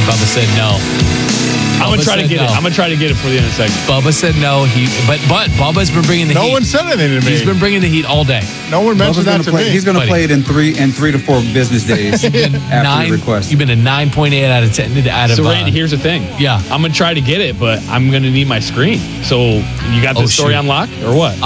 Bubba said no. I'm going to try to get it. I'm going to try to get it for the end of the segment. Bubba said no. But Bubba's been bringing the heat. No one said anything to me. He's been bringing the heat all day. No one mentioned that to me. He's going to play it in 3 to 4 business days after the request. You've been a 9.8 out of 10. So, Randy, here's the thing. Yeah. I'm going to try to get it, but I'm going to need my screen. So, you got the story on lock or what?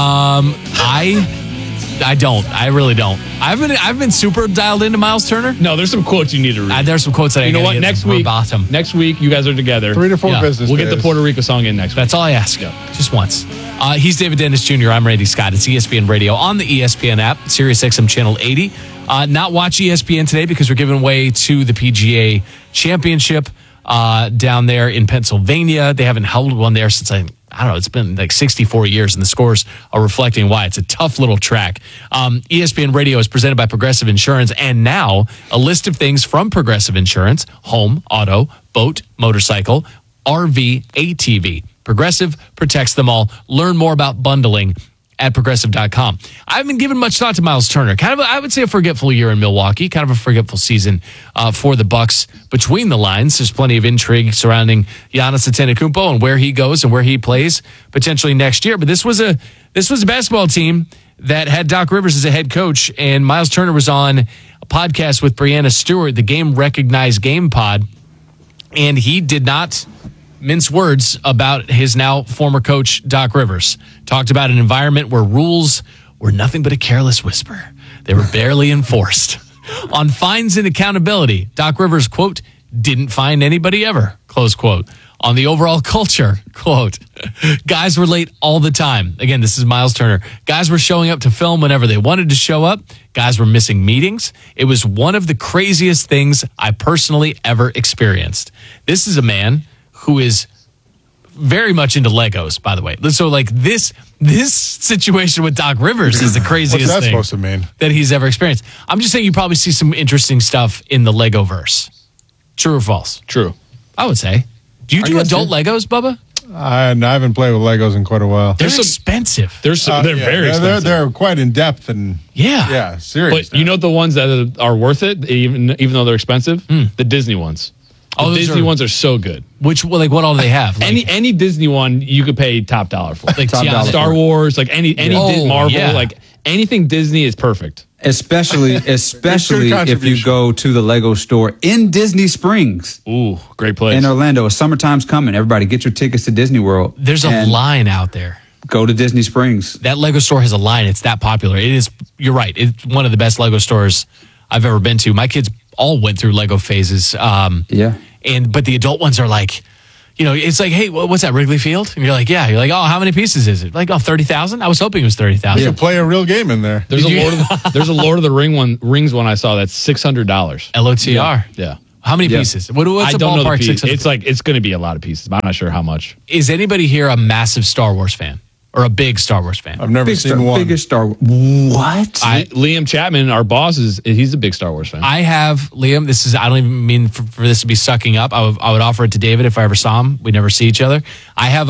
I don't. I really don't. I've been super dialed into Miles Turner. No, there's some quotes you need to read. There's some quotes that I know what? Next week, you guys are together. 3 to 4 business We'll days. get the Puerto Rico song in next week. That's all I ask. Just once. He's David Dennis Jr. I'm Randy Scott. It's ESPN Radio on the ESPN app, SiriusXM Channel 80. Not watch ESPN today because we're giving away to the PGA Championship down there in Pennsylvania. They haven't held one there since I don't know, it's been like 64 years, and the scores are reflecting why. It's a tough little track. ESPN Radio is presented by Progressive Insurance, and now a list of things from Progressive Insurance: home, auto, boat, motorcycle, RV, ATV. Progressive protects them all. Learn more about bundling at Progressive.com. I haven't given much thought to Miles Turner. Kind of, I would say, a forgetful year in Milwaukee. Kind of a forgetful season for the Bucks. Between the lines, there's plenty of intrigue surrounding Giannis Antetokounmpo and where he goes and where he plays potentially next year. But this was a basketball team that had Doc Rivers as a head coach, and Miles Turner was on a podcast with Brianna Stewart, the Game Recognized Game Pod, and he did not mince words about his now former coach, Doc Rivers. Talked about an environment where rules were nothing but a careless whisper. They were barely enforced. On fines and accountability, Doc Rivers, quote, didn't fine anybody ever, close quote. On the overall culture, quote, guys were late all the time. Again, this is Miles Turner. Guys were showing up to film whenever they wanted to show up. Guys were missing meetings. It was one of the craziest things I personally ever experienced. This is a man who is very much into Legos, by the way. So, like, this situation with Doc Rivers is the craziest What's that thing supposed to mean? that he's ever experienced. I'm just saying you probably see some interesting stuff in the Lego verse. True or false? True. I would say. Do you do adult Legos, Bubba? I haven't played with Legos in quite a while. They're expensive. They're very expensive. They're quite in depth and serious. But you know the ones that are worth it, even though they're expensive? The Disney ones. The Disney ones are so good. What all do they have? Like, any Disney one you could pay top dollar for. Like Star Wars, like any Marvel, like anything Disney is perfect. Especially if you go to the Lego store in Disney Springs. Ooh, great place. In Orlando. Summertime's coming. Everybody get your tickets to Disney World. There's a line out there. Go to Disney Springs. That Lego store has a line. It's that popular. It is. You're right. It's one of the best Lego stores I've ever been to. My kids all went through Lego phases. But the adult ones are like, it's like, hey, what's that, Wrigley Field? And you're like, yeah. You're like, oh, how many pieces is it? Like, 30,000? I was hoping it was 30,000. You can play a real game in there. There's a Lord of the Rings one I saw that's $600. LOTR. Yeah. How many pieces? What's I the don't know the ballpark? piece. It's going to be a lot of pieces, but I'm not sure how much. Is anybody here a massive Star Wars fan? Or a big Star Wars fan? I've never seen one. Biggest Star Wars. What? Liam Chapman, our boss, he's a big Star Wars fan. I have, Liam, I don't even mean for this to be sucking up. I would offer it to David if I ever saw him. We never see each other. I have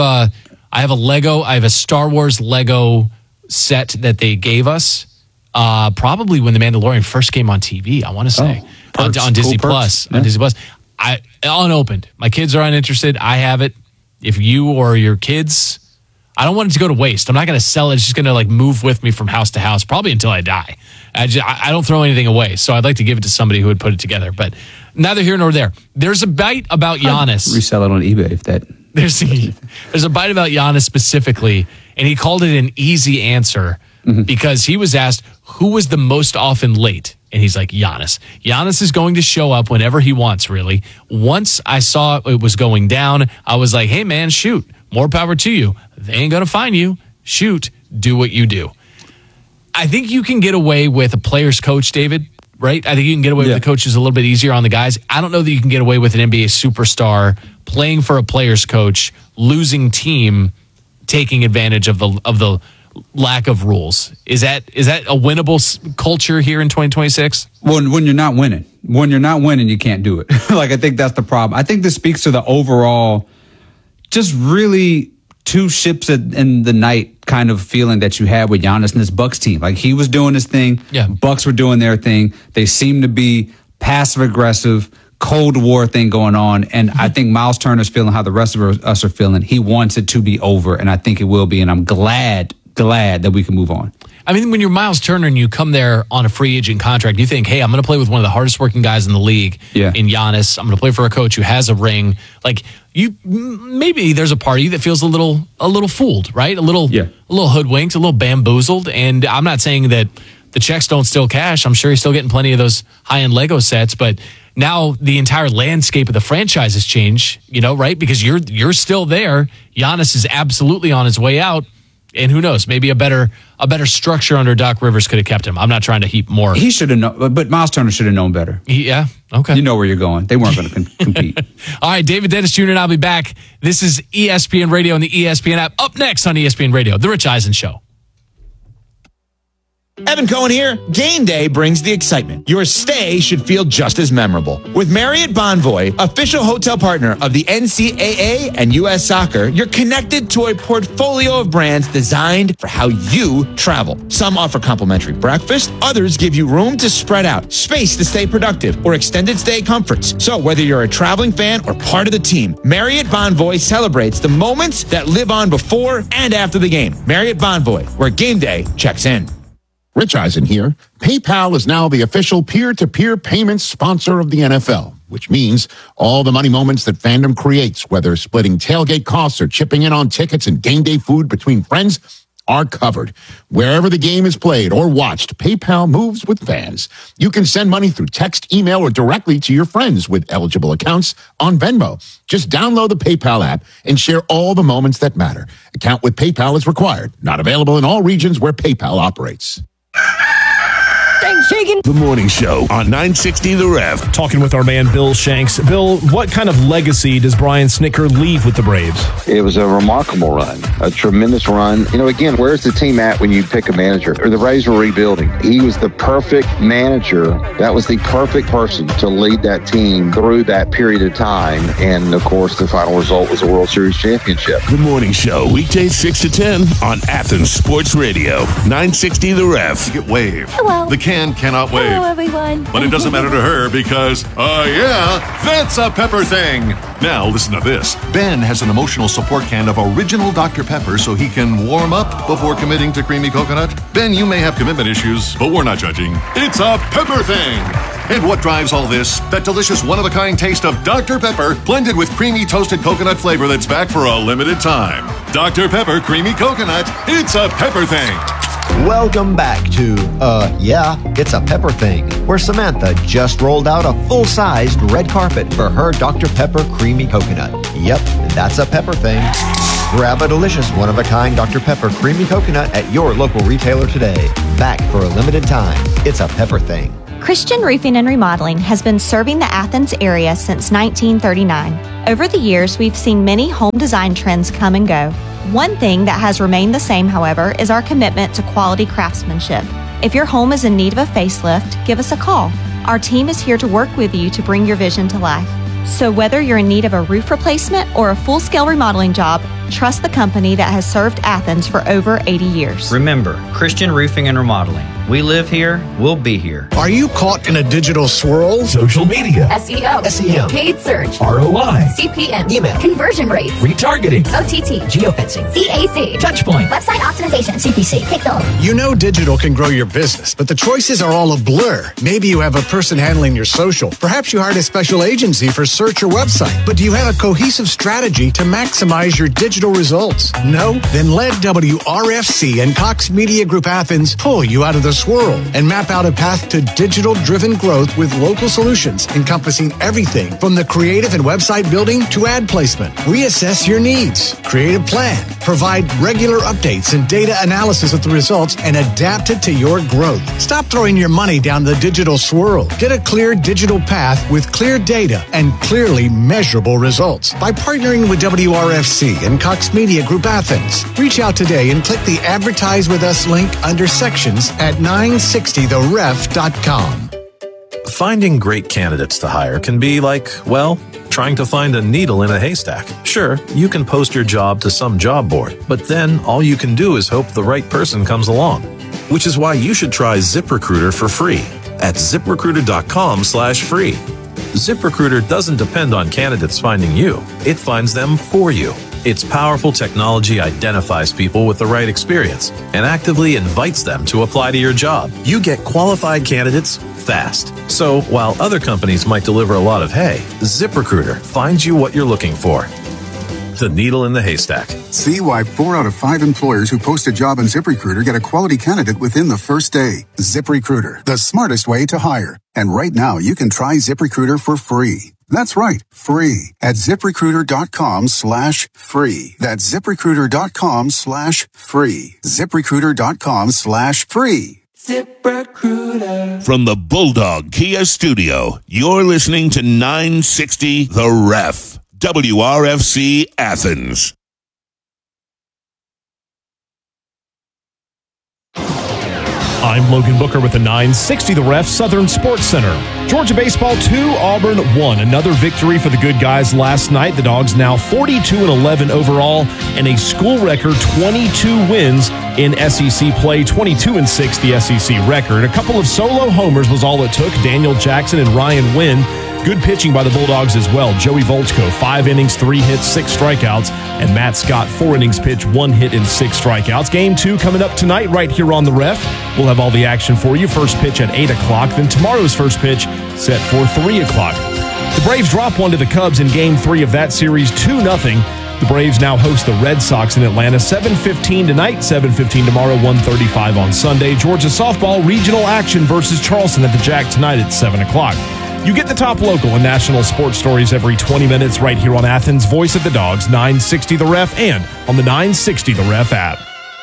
a Star Wars Lego set that they gave us probably when The Mandalorian first came on TV, I want to say. On Disney Plus. On Disney Plus. Unopened. My kids are uninterested. I have it. If you or your kids... I don't want it to go to waste. I'm not going to sell it. It's just going to move with me from house to house, probably until I die. I don't throw anything away, so I'd like to give it to somebody who would put it together. But neither here nor there. There's a bite about Giannis. Resell it on eBay if that. There's a bite about Giannis specifically, and he called it an easy answer because he was asked who was the most often late. And he's like, Giannis. Giannis is going to show up whenever he wants, really. Once I saw it was going down, I was like, hey, man, shoot. More power to you. They ain't going to find you. Shoot. Do what you do. I think you can get away with a player's coach, David, right? I think you can get away with the coaches a little bit easier on the guys. I don't know that you can get away with an NBA superstar playing for a player's coach, losing team, taking advantage of the lack of rules. Is that a winnable culture here in 2026? When you're not winning. When you're not winning, you can't do it. I think that's the problem. I think this speaks to the overall, just really two ships in the night kind of feeling that you had with Giannis and this Bucks team. He was doing his thing. Yeah. Bucks were doing their thing. They seemed to be passive aggressive, Cold War thing going on. And I think Miles Turner's feeling how the rest of us are feeling. He wants it to be over, and I think it will be. And I'm glad that we can move on. I mean, when you're Miles Turner and you come there on a free agent contract, you think, hey, I'm going to play with one of the hardest working guys in the league in Giannis. I'm going to play for a coach who has a ring. Like, maybe there's a part of you that feels a little fooled, right? A little hoodwinked, a little bamboozled. And I'm not saying that the checks don't still cash. I'm sure he's still getting plenty of those high-end Lego sets, but now the entire landscape of the franchise has changed, right? Because you're still there. Giannis is absolutely on his way out. And who knows? Maybe a better structure under Doc Rivers could have kept him. I'm not trying to heap more. He should have known, but Miles Turner should have known better. Yeah. Okay. You know where you're going. They weren't going to compete. All right, David Dennis Jr. and I'll be back. This is ESPN Radio and the ESPN app. Up next on ESPN Radio, The Rich Eisen Show. Evan Cohen here. Game day brings the excitement. Your stay should feel just as memorable. With Marriott Bonvoy, official hotel partner of the NCAA and U.S. Soccer, you're connected to a portfolio of brands designed for how you travel. Some offer complimentary breakfast, others give you room to spread out, space to stay productive, or extended stay comforts. So whether you're a traveling fan or part of the team, Marriott Bonvoy celebrates the moments that live on before and after the game. Marriott Bonvoy, where game day checks in. Rich Eisen here. PayPal is now the official peer-to-peer payments sponsor of the NFL, which means all the money moments that fandom creates, whether splitting tailgate costs or chipping in on tickets and game day food between friends, are covered. Wherever the game is played or watched, PayPal moves with fans. You can send money through text, email, or directly to your friends with eligible accounts on Venmo. Just download the PayPal app and share all the moments that matter. Account with PayPal is required. Not available in all regions where PayPal operates. Thanks, Shagan. The Morning Show on 960 The Ref. Talking with our man Bill Shanks. Bill, what kind of legacy does Brian Snitker leave with the Braves? It was a remarkable run, a tremendous run. Again, where's the team at when you pick a manager? The Braves were rebuilding. He was the perfect manager. That was the perfect person to lead that team through that period of time. And, of course, the final result was a World Series championship. The Morning Show, weekdays 6 to 10 on Athens Sports Radio, 960 The Ref. You get wave. Hello. The can cannot wave. Hello, everyone. But it doesn't matter to her because, that's a pepper thing. Now, listen to this. Ben has an emotional support can of original Dr. Pepper so he can warm up before committing to creamy coconut. Ben, you may have commitment issues, but we're not judging. It's a pepper thing. And what drives all this? That delicious one-of-a-kind taste of Dr. Pepper blended with creamy toasted coconut flavor that's back for a limited time. Dr. Pepper Creamy Coconut. It's a pepper thing. Welcome back to, It's a Pepper Thing, where Samantha just rolled out a full-sized red carpet for her Dr. Pepper Creamy Coconut. Yep, that's a pepper thing. Grab a delicious one-of-a-kind Dr. Pepper Creamy Coconut at your local retailer today. Back for a limited time. It's a pepper thing. Christian Roofing and Remodeling has been serving the Athens area since 1939. Over the years, we've seen many home design trends come and go. One thing that has remained the same, however, is our commitment to quality craftsmanship. If your home is in need of a facelift, give us a call. Our team is here to work with you to bring your vision to life. So whether you're in need of a roof replacement or a full-scale remodeling job, trust the company that has served Athens for over 80 years. Remember, Christian Roofing and Remodeling. We live here, we'll be here. Are you caught in a digital swirl? Social media. SEO. SEM. Paid search. ROI. CPM. Email. Conversion rates. Retargeting. OTT. Geofencing. CAC. Touchpoint. Website optimization. CPC. Pixel. You know digital can grow your business, but the choices are all a blur. Maybe you have a person handling your social. Perhaps you hired a special agency for search or website. But do you have a cohesive strategy to maximize your digital results? No? Then let WRFC and Cox Media Group Athens pull you out of the swirl and map out a path to digital-driven growth with local solutions encompassing everything from the creative and website building to ad placement. Reassess your needs, create a plan, provide regular updates and data analysis of the results, and adapt it to your growth. Stop throwing your money down the digital swirl. Get a clear digital path with clear data and clearly measurable results by partnering with WRFC and Cox Media Group Athens. Reach out today and click the Advertise With Us link under Sections at 960theref.com. Finding great candidates to hire can be like, trying to find a needle in a haystack. Sure, you can post your job to some job board, but then all you can do is hope the right person comes along. Which is why you should try ZipRecruiter for free at ZipRecruiter.com/free. ZipRecruiter doesn't depend on candidates finding you. It finds them for you. Its powerful technology identifies people with the right experience and actively invites them to apply to your job. You get qualified candidates fast. So while other companies might deliver a lot of hay, ZipRecruiter finds you what you're looking for. The needle in the haystack. See why 4 out of 5 employers who post a job on ZipRecruiter get a quality candidate within the first day. ZipRecruiter, the smartest way to hire. And right now, you can try ZipRecruiter for free. That's right, free at ZipRecruiter.com/free. That's ZipRecruiter.com/free. ZipRecruiter.com/free. ZipRecruiter. From the Bulldog Kia Studio, you're listening to 960 The Ref. WRFC Athens. I'm Logan Booker with the 960 The Ref Southern Sports Center. Georgia baseball 2, Auburn 1. Another victory for the good guys last night. The Dogs now 42-11 overall and a school record 22 wins in SEC play, 22-6 the SEC record. A couple of solo homers was all it took. Daniel Jackson and Ryan Wynn. Good pitching by the Bulldogs as well. Joey Volchko, 5 innings, 3 hits, 6 strikeouts. And Matt Scott, 4 innings pitched, 1 hit and 6 strikeouts. Game 2 coming up tonight right here on The Ref. We'll have all the action for you. First pitch at 8 o'clock. Then tomorrow's first pitch set for 3 o'clock. The Braves drop one to the Cubs in Game 3 of that series, 2-0. The Braves now host the Red Sox in Atlanta, 7:15 tonight, 7:15 tomorrow, 1:35 on Sunday. Georgia softball regional action versus Charleston at the Jack tonight at 7 o'clock. You get the top local and national sports stories every 20 minutes right here on Athens' Voice of the Dogs, 960 The Ref, and on the 960 The Ref app.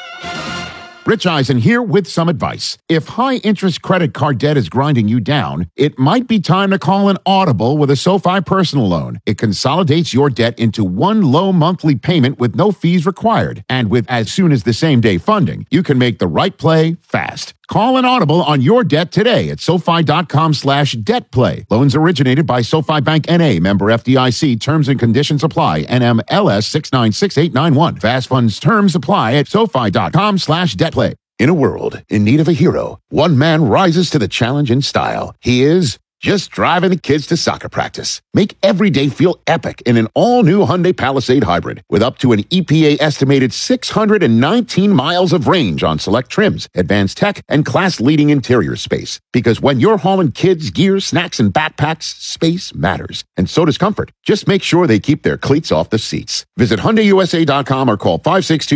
Rich Eisen here with some advice. If high-interest credit card debt is grinding you down, it might be time to call an Audible with a SoFi personal loan. It consolidates your debt into one low monthly payment with no fees required. And with as soon as the same-day funding, you can make the right play fast. Call an Audible on your debt today at SoFi.com/debtplay. Loans originated by SoFi Bank N.A., member FDIC. Terms and conditions apply. NMLS 696891. Fast funds terms apply at SoFi.com/debtplay. In a world in need of a hero, one man rises to the challenge in style. He is just driving the kids to soccer practice. Make every day feel epic in an all-new Hyundai Palisade Hybrid with up to an EPA estimated 619 miles of range on select trims, advanced tech, and class-leading interior space. Because when you're hauling kids, gear, snacks, and backpacks, space matters. And so does comfort. Just make sure they keep their cleats off the seats. Visit HyundaiUSA.com or call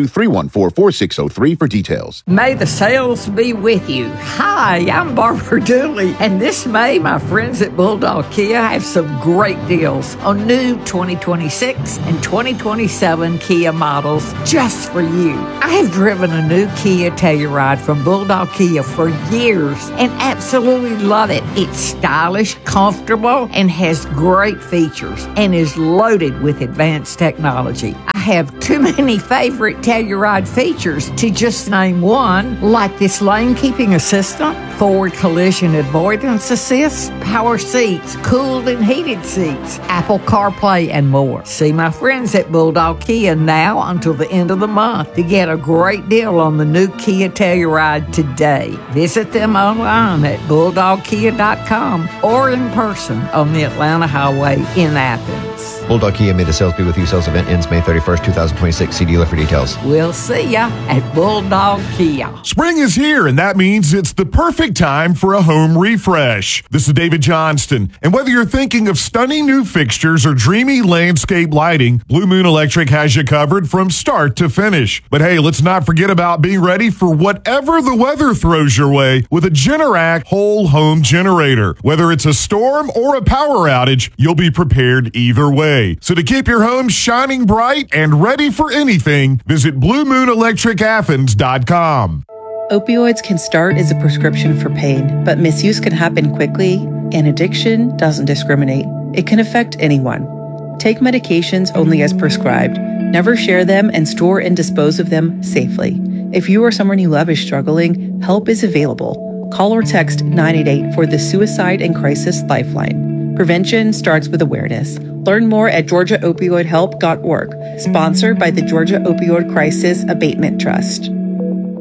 562-314-4603 for details. May the sales be with you. Hi, I'm Barbara Dooley, and this May, my friends at Bulldog Kia have some great deals on new 2026 and 2027 Kia models just for you. I have driven a new Kia Telluride from Bulldog Kia for years and absolutely love it. It's stylish, comfortable, and has great features and is loaded with advanced technology. I have too many favorite Telluride features to just name one, like this lane keeping assistant, forward collision avoidance assist, power seats, cooled and heated seats, Apple CarPlay, and more. See my friends at Bulldog Kia now until the end of the month to get a great deal on the new Kia Telluride today. Visit them online at BulldogKia.com or in person on the Atlanta Highway in Athens. Bulldog Kia, may the sales be with you. Sales event ends May 31st, 2026. See dealer for details. We'll see ya at Bulldog Kia. Spring is here, and that means it's the perfect time for a home refresh. This is David Johnston, and whether you're thinking of stunning new fixtures or dreamy landscape lighting, Blue Moon Electric has you covered from start to finish. But hey, let's not forget about being ready for whatever the weather throws your way with a Generac whole home generator. Whether it's a storm or a power outage, you'll be prepared either way. So to keep your home shining bright and ready for anything, visit BlueMoonElectricAthens.com. Opioids can start as a prescription for pain, but misuse can happen quickly, and addiction doesn't discriminate. It can affect anyone. Take medications only as prescribed. Never share them and store and dispose of them safely. If you or someone you love is struggling, help is available. Call or text 988 for the Suicide and Crisis Lifeline. Prevention starts with awareness. Learn more at GeorgiaOpioidHelp.org, sponsored by the Georgia Opioid Crisis Abatement Trust.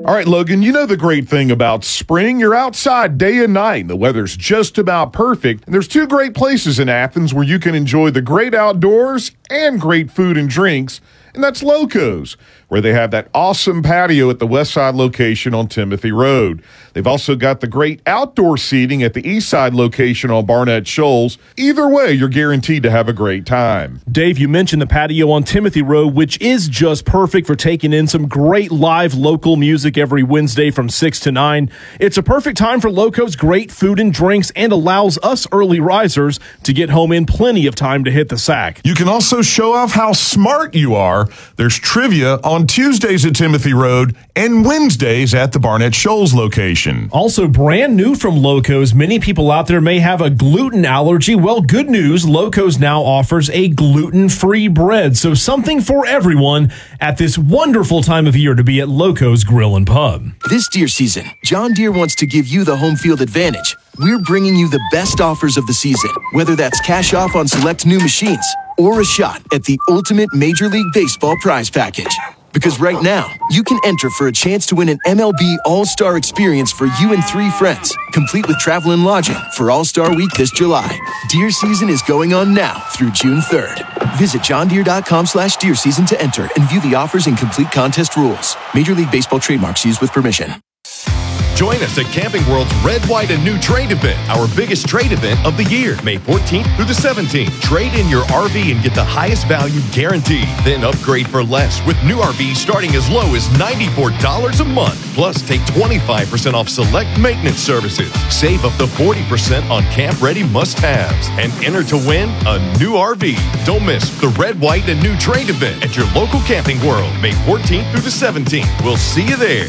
All right, Logan, you know the great thing about spring. You're outside day and night, and the weather's just about perfect. And there's two great places in Athens where you can enjoy the great outdoors and great food and drinks, and that's Loco's, where they have that awesome patio at the West Side location on Timothy Road. They've also got the great outdoor seating at the East Side location on Barnett Shoals. Either way, you're guaranteed to have a great time. Dave, you mentioned the patio on Timothy Road, which is just perfect for taking in some great live local music every Wednesday from 6 to 9. It's a perfect time for Loco's great food and drinks and allows us early risers to get home in plenty of time to hit the sack. You can also show off how smart you are. There's trivia on Tuesdays at Timothy Road and Wednesdays at the Barnett Shoals location. Also brand new from Loco's, many people out there may have a gluten allergy. Well, good news, Loco's now offers a gluten-free bread. So something for everyone at this wonderful time of year to be at Loco's Grill and Pub. This deer season, John Deere wants to give you the home field advantage. We're bringing you the best offers of the season, whether that's cash off on select new machines or a shot at the ultimate Major League Baseball prize package. Because right now, you can enter for a chance to win an MLB All-Star experience for you and 3 friends, complete with travel and lodging for All-Star Week this July. Deer season is going on now through June 3rd. Visit johndeere.com/deer season to enter and view the offers and complete contest rules. Major League Baseball trademarks used with permission. Join us at Camping World's Red, White, and New Trade Event, our biggest trade event of the year, May 14th through the 17th. Trade in your RV and get the highest value guaranteed. Then upgrade for less with new RVs starting as low as $94 a month. Plus, take 25% off select maintenance services. Save up to 40% on camp-ready must-haves. And enter to win a new RV. Don't miss the Red, White, and New Trade Event at your local Camping World, May 14th through the 17th. We'll see you there.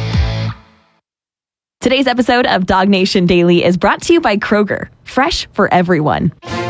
Today's episode of Dog Nation Daily is brought to you by Kroger, fresh for everyone.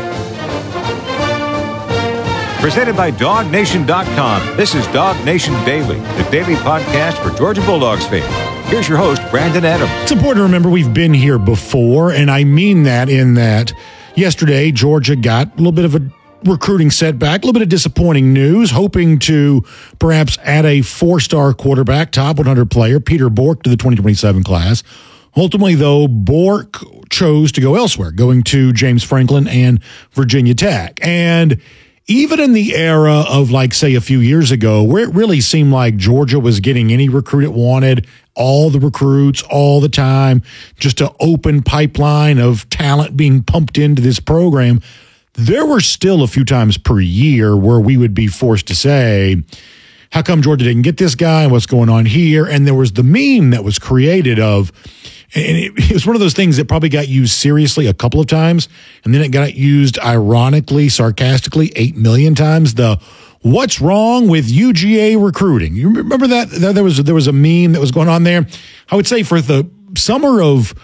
Presented by DogNation.com. This is Dog Nation Daily, the daily podcast for Georgia Bulldogs fans. Here's your host, Brandon Adams. It's important to remember we've been here before, and I mean that in that yesterday Georgia got a little bit of a recruiting setback, a little bit of disappointing news, hoping to perhaps add a 4-star quarterback, top 100 player, Peter Bork, to the 2027 class. Ultimately, though, Bork chose to go elsewhere, going to James Franklin and Virginia Tech. And even in the era of, like, say, a few years ago, where it really seemed like Georgia was getting any recruit it wanted, all the recruits, all the time, just an open pipeline of talent being pumped into this program, there were still a few times per year where we would be forced to say, how come Georgia didn't get this guy? What's going on here? And there was the meme that was created of, and it was one of those things that probably got used seriously a couple of times, and then it got used ironically, sarcastically 8 million times. The what's wrong with UGA recruiting? You remember that? There was a meme that was going on there. I would say for the summer of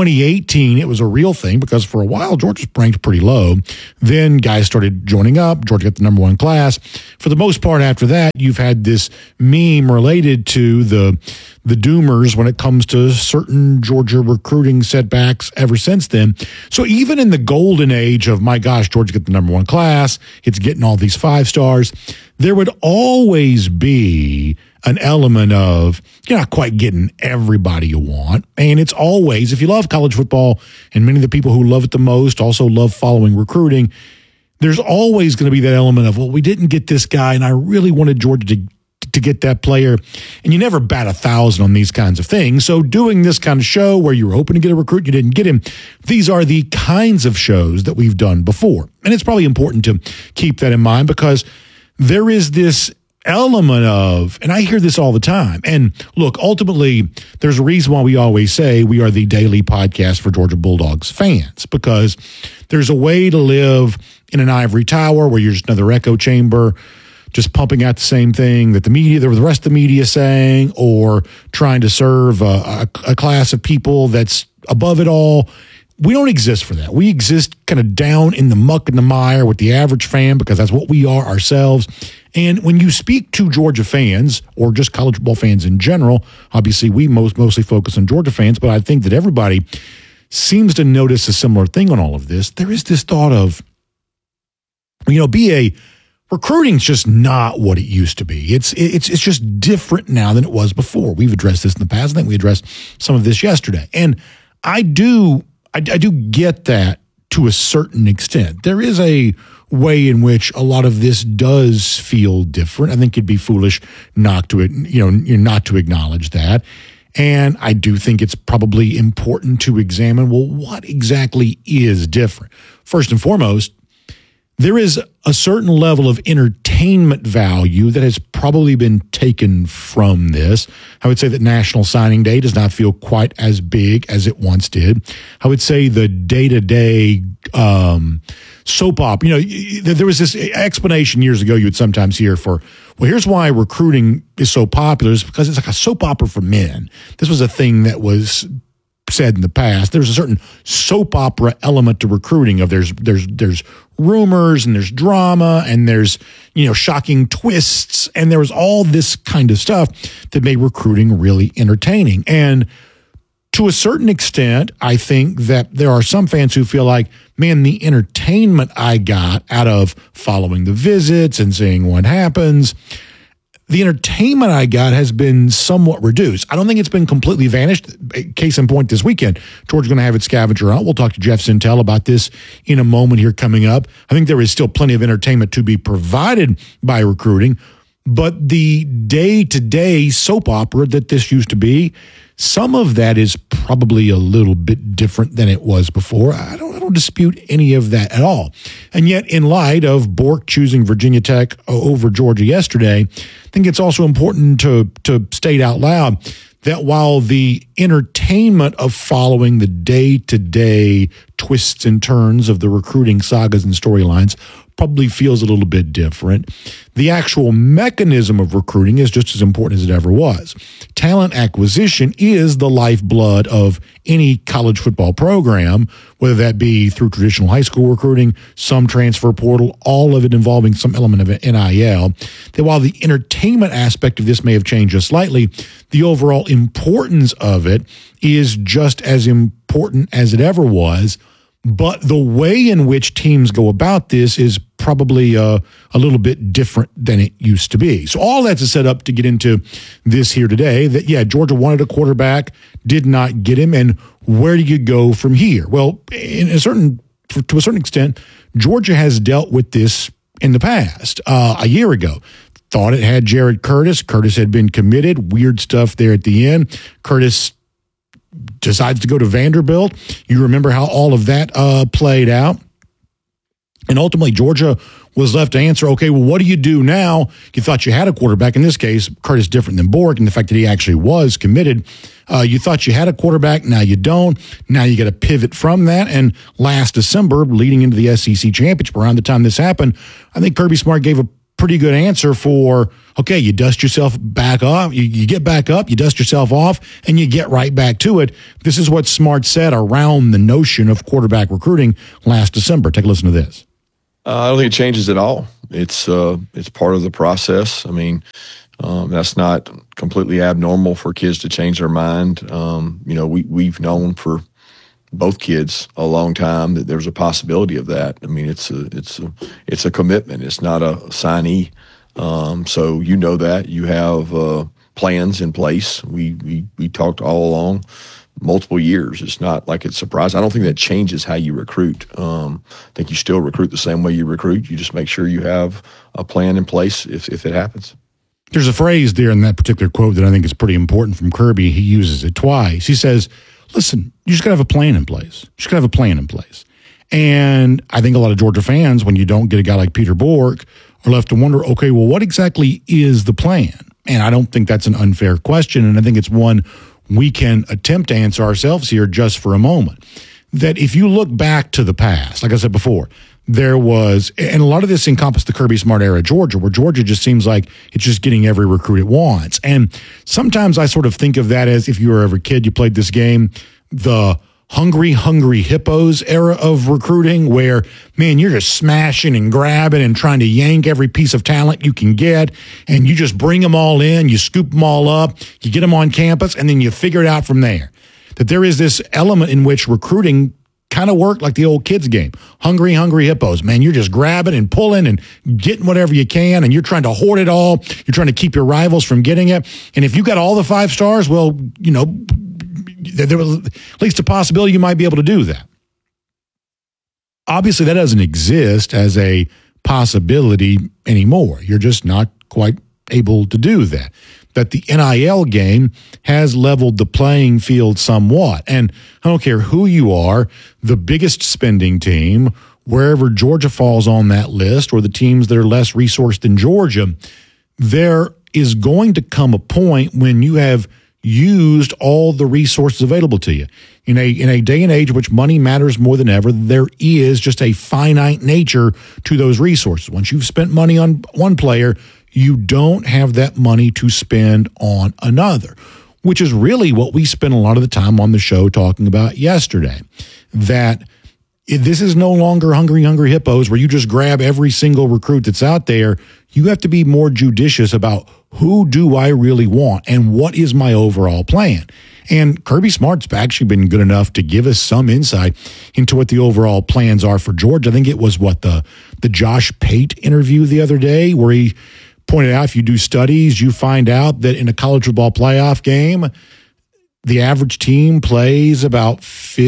2018, it was a real thing because for a while, Georgia was ranked pretty low. Then guys started joining up. Georgia got the number 1 class. For the most part after that, you've had this meme related to the doomers when it comes to certain Georgia recruiting setbacks ever since then. So even in the golden age of, my gosh, Georgia got the number 1 class, it's getting all these 5 stars, there would always be an element of you're not quite getting everybody you want. And it's always, if you love college football, and many of the people who love it the most also love following recruiting, there's always going to be that element of, well, we didn't get this guy, and I really wanted Georgia to get that player. And you never bat 1,000 on these kinds of things. So doing this kind of show where you were hoping to get a recruit, you didn't get him, these are the kinds of shows that we've done before. And it's probably important to keep that in mind because there is this element of, and I hear this all the time, and look, ultimately, there's a reason why we always say we are the daily podcast for Georgia Bulldogs fans, because there's a way to live in an ivory tower where you're just another echo chamber, just pumping out the same thing that the rest of the media is saying, or trying to serve a class of people that's above it all. We don't exist for that. We exist kind of down in the muck and the mire with the average fan because that's what we are ourselves. And when you speak to Georgia fans or just college football fans in general, obviously we mostly focus on Georgia fans, but I think that everybody seems to notice a similar thing on all of this. There is this thought of, be a recruiting's just not what it used to be. It's just different now than it was before. We've addressed this in the past. I think we addressed some of this yesterday. And I do get that to a certain extent. There is a way in which a lot of this does feel different. I think it'd be foolish not to acknowledge that. And I do think it's probably important to examine, well, what exactly is different? First and foremost, there is a certain level of entertainment value that has probably been taken from this. I would say that National Signing Day does not feel quite as big as it once did. I would say the day-to-day soap opera, there was this explanation years ago you would sometimes hear for, well, here's why recruiting is so popular, is because it's like a soap opera for men. This was a thing that was said in the past. There's a certain soap opera element to recruiting of there's rumors and there's drama and there's, shocking twists. And there was all this kind of stuff that made recruiting really entertaining. And to a certain extent, I think that there are some fans who feel like, man, the entertainment I got out of following the visits and seeing what happens, the entertainment I got has been somewhat reduced. I don't think it's been completely vanished. Case in point, this weekend, Georgia's going to have its scavenger hunt. We'll talk to Jeff Sintel about this in a moment here coming up. I think there is still plenty of entertainment to be provided by recruiting, but the day-to-day soap opera that this used to be, some of that is probably a little bit different than it was before. I don't dispute any of that at all. And yet, in light of Bork choosing Virginia Tech over Georgia yesterday, I think it's also important to state out loud that while the entertainment of following the day-to-day twists and turns of the recruiting sagas and storylines probably feels a little bit different, the actual mechanism of recruiting is just as important as it ever was. Talent acquisition is the lifeblood of any college football program, whether that be through traditional high school recruiting, some transfer portal, all of it involving some element of NIL. That while the entertainment aspect of this may have changed just slightly, the overall importance of it is just as important as it ever was. But the way in which teams go about this is probably a little bit different than it used to be. So all that's a setup to get into this here today, that, Georgia wanted a quarterback, did not get him, and where do you go from here? Well, to a certain extent, Georgia has dealt with this in the past. A year ago, thought it had Jared Curtis. Curtis had been committed. Weird stuff there at the end. Curtis decides to go to Vanderbilt. You remember how all of that played out. And ultimately, Georgia was left to answer, okay, well, what do you do now? You thought you had a quarterback. In this case, Curtis different than Bork, and the fact that he actually was committed. You thought you had a quarterback. Now you don't. Now you got to pivot from that. And last December, leading into the SEC championship, around the time this happened, I think Kirby Smart gave a pretty good answer for, okay, you dust yourself back off, you get back up, you dust yourself off, and you get right back to it. This is what Smart said around the notion of quarterback recruiting last December. Take a listen to this. I don't think it changes at all. It's part of the process. I mean, that's not completely abnormal for kids to change their mind. We've known for both kids a long time that there's a possibility of that. I mean, it's a commitment. It's not a signee. So that you have plans in place. We talked all along, multiple years. It's not like it's surprising. I don't think that changes how you recruit. I think you still recruit the same way you recruit. You just make sure you have a plan in place if it happens. There's a phrase there in that particular quote that I think is pretty important from Kirby. He uses it twice. He says, listen, you just got to have a plan in place. And I think a lot of Georgia fans, when you don't get a guy like Peter Bork, are left to wonder, okay, well, what exactly is the plan? And I don't think that's an unfair question, and I think it's one we can attempt to answer ourselves here just for a moment. That if you look back to the past, like I said before, there was, and a lot of this encompassed the Kirby Smart era of Georgia, where Georgia just seems like it's just getting every recruit it wants. And sometimes I sort of think of that as, if you were ever a kid, you played this game, the Hungry Hippos era of recruiting, where, man, you're just smashing and grabbing and trying to yank every piece of talent you can get, and you just bring them all in, you scoop them all up, you get them on campus, and then you figure it out from there. That there is this element in which recruiting kind of work like the old kids game. Hungry, hungry hippos. Man, you're just grabbing and pulling and getting whatever you can, and you're trying to hoard it all. You're trying to keep your rivals from getting it. And if you got all the 5 stars, well, you know, there was at least a possibility you might be able to do that. Obviously, that doesn't exist as a possibility anymore. You're just not quite able to do that. That the NIL game has leveled the playing field somewhat. And I don't care who you are, the biggest spending team, wherever Georgia falls on that list, or the teams that are less resourced than Georgia, there is going to come a point when you have used all the resources available to you. In a day and age in which money matters more than ever, there is just a finite nature to those resources. Once you've spent money on one player, you don't have that money to spend on another, which is really what we spent a lot of the time on the show talking about yesterday, that this is no longer hungry, hungry hippos where you just grab every single recruit that's out there. You have to be more judicious about who do I really want and what is my overall plan. And Kirby Smart's actually been good enough to give us some insight into what the overall plans are for Georgia. I think it was the Josh Pate interview the other day where he pointed out, if you do studies, you find out that in a college football playoff game, the average team plays about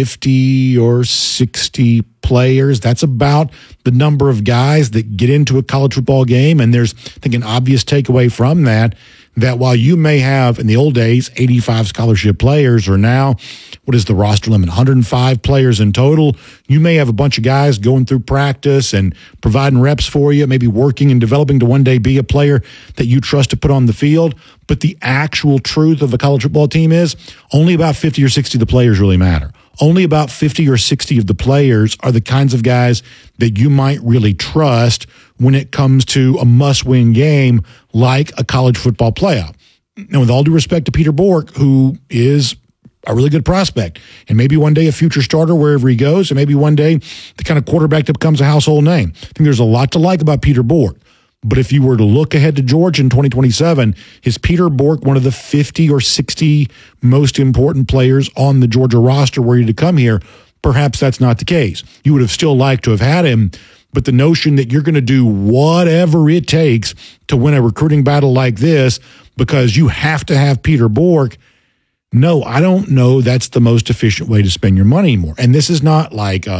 50 or 60 players. That's about the number of guys that get into a college football game. And there's, I think, an obvious takeaway from that while you may have, in the old days, 85 scholarship players, or now, what is the roster limit, 105 players in total, you may have a bunch of guys going through practice and providing reps for you, maybe working and developing to one day be a player that you trust to put on the field. But the actual truth of a college football team is only about 50 or 60 of the players really matter. Only about 50 or 60 of the players are the kinds of guys that you might really trust when it comes to a must-win game like a college football playoff. Now, with all due respect to Peter Bork, who is a really good prospect, and maybe one day a future starter wherever he goes, and maybe one day the kind of quarterback that becomes a household name. I think there's a lot to like about Peter Bork. But if you were to look ahead to Georgia in 2027, is Peter Bork one of the 50 or 60 most important players on the Georgia roster were he to come here? Perhaps that's not the case. You would have still liked to have had him, but the notion that you're going to do whatever it takes to win a recruiting battle like this because you have to have Peter Bork, no, I don't know that's the most efficient way to spend your money anymore. And this is not like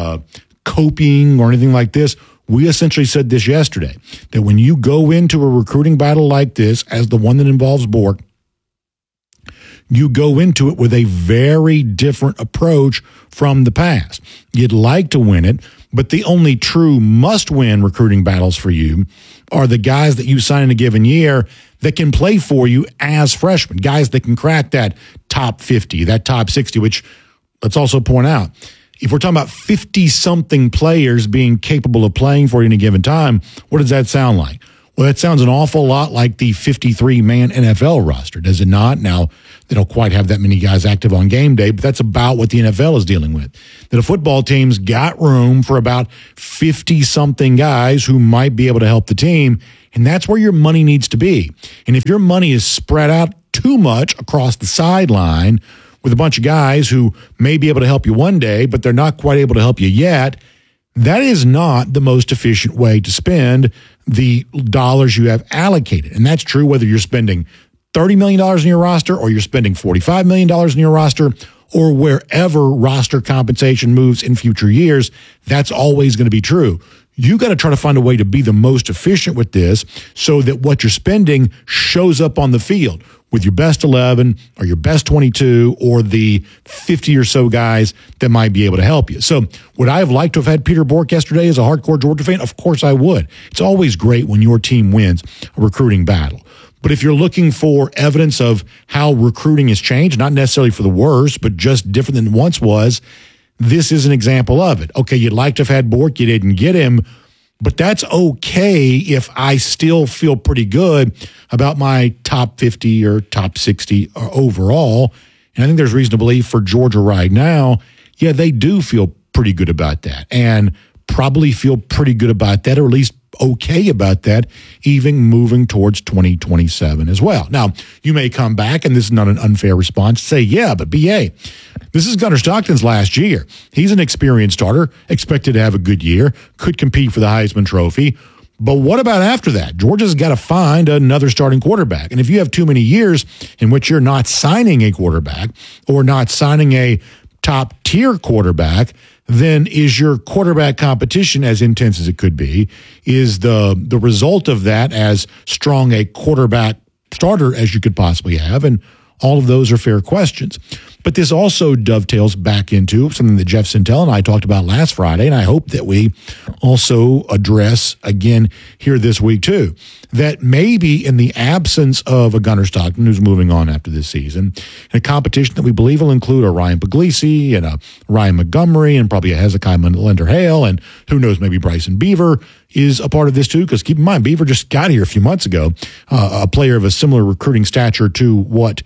coping or anything like this. We essentially said this yesterday, that when you go into a recruiting battle like this, as the one that involves Bork, you go into it with a very different approach from the past. You'd like to win it, but the only true must-win recruiting battles for you are the guys that you sign in a given year that can play for you as freshmen, guys that can crack that top 50, that top 60, which let's also point out, if we're talking about 50-something players being capable of playing for you in a given time, what does that sound like? Well, that sounds an awful lot like the 53-man NFL roster, does it not? Now, they don't quite have that many guys active on game day, but that's about what the NFL is dealing with. That a football team's got room for about 50-something guys who might be able to help the team, and that's where your money needs to be. And if your money is spread out too much across the sideline with a bunch of guys who may be able to help you one day, but they're not quite able to help you yet, that is not the most efficient way to spend the dollars you have allocated. And that's true whether you're spending $30 million in your roster or you're spending $45 million in your roster or wherever roster compensation moves in future years. That's always going to be true. You got to try to find a way to be the most efficient with this so that what you're spending shows up on the field with your best 11 or your best 22 or the 50 or so guys that might be able to help you. So would I have liked to have had Peter Bork yesterday as a hardcore Georgia fan? Of course I would. It's always great when your team wins a recruiting battle. But if you're looking for evidence of how recruiting has changed, not necessarily for the worse, but just different than it once was, this is an example of it. Okay, you'd like to have had Bork, you didn't get him, but that's okay if I still feel pretty good about my top 50 or top 60 overall. And I think there's reason to believe for Georgia right now, yeah, they do feel pretty good about that and probably feel pretty good about that, or at least okay about that, even moving towards 2027 as well. Now, you may come back, and this is not an unfair response, say, yeah, but BA, this is Gunnar Stockton's last year. He's an experienced starter, expected to have a good year, could compete for the Heisman Trophy. But what about after that? Georgia's got to find another starting quarterback. And if you have too many years in which you're not signing a quarterback or not signing a top-tier quarterback, then is your quarterback competition, as intense as it could be, is the result of that as strong a quarterback starter as you could possibly have? And all of those are fair questions. But this also dovetails back into something that Jeff Sentell and I talked about last Friday, and I hope that we also address again here this week too, that maybe in the absence of a Gunnar Stockton who's moving on after this season, a competition that we believe will include a Ryan Puglisi and a Ryan Montgomery and probably a Hezekiah Linder-Hale, and who knows, maybe Bryson Beaver is a part of this too, because keep in mind, Beaver just got here a few months ago, a player of a similar recruiting stature to what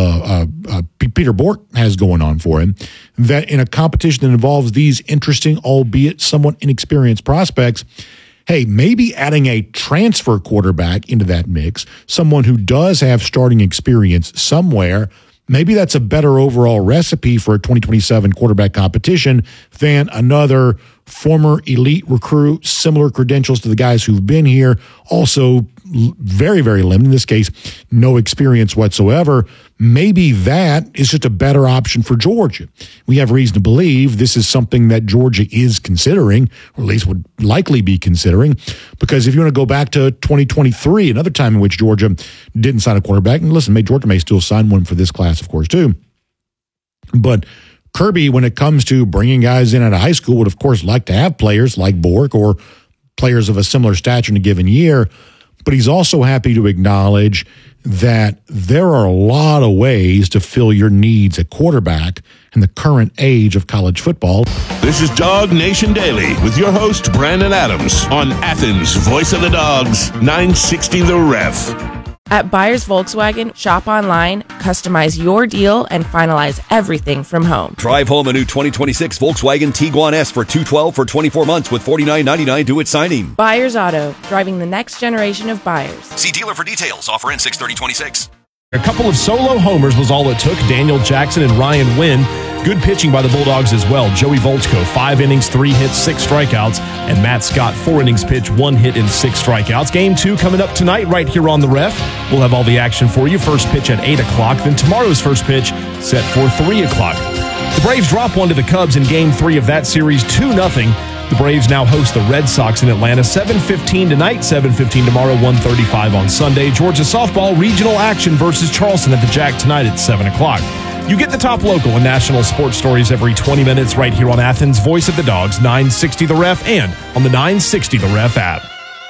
Peter Bork has going on for him, that in a competition that involves these interesting, albeit somewhat inexperienced prospects, hey, maybe adding a transfer quarterback into that mix, someone who does have starting experience somewhere, maybe that's a better overall recipe for a 2027 quarterback competition than another former elite recruit, similar credentials to the guys who've been here, also very, very limited, in this case, no experience whatsoever. Maybe that is just a better option for Georgia. We have reason to believe this is something that Georgia is considering, or at least would likely be considering, because if you want to go back to 2023, another time in which Georgia didn't sign a quarterback, and listen, Georgia may still sign one for this class, of course, too. But Kirby, when it comes to bringing guys in out of high school, would of course like to have players like Bork or players of a similar stature in a given year, but he's also happy to acknowledge that there are a lot of ways to fill your needs at quarterback in the current age of college football. This is Dog Nation Daily with your host, Brandon Adams, on Athens' Voice of the Dogs, 960 The Ref. At Byers Volkswagen, shop online, customize your deal, and finalize everything from home. Drive home a new 2026 Volkswagen Tiguan S for $212 for 24 months with $49.99 due at signing. Byers Auto, driving the next generation of buyers. See dealer for details. Offer in 6/30/26. A couple of solo homers was all it took. Daniel Jackson and Ryan Wynn. Good pitching by the Bulldogs as well. Joey Volchko, 5 innings, 3 hits, 6 strikeouts. And Matt Scott, 4 innings pitched, 1 hit and 6 strikeouts. Game 2 coming up tonight right here on The Ref. We'll have all the action for you. First pitch at 8 o'clock. Then tomorrow's first pitch set for 3 o'clock. The Braves drop one to the Cubs in Game 3 of that series, 2-0. The Braves now host the Red Sox in Atlanta, 7:15 tonight, 7:15 tomorrow, 1:35 on Sunday. Georgia softball regional action versus Charleston at the Jack tonight at 7 o'clock. You get the top local and national sports stories every 20 minutes right here on Athens' Voice of the Dogs, 960 The Ref, and on the 960 The Ref app.